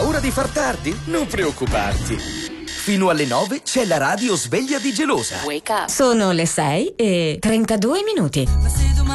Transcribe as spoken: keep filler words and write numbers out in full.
paura di far tardi? Non preoccuparti. Fino alle nove c'è la radio sveglia di Gelosa. Sono le sei e trentadue minuti.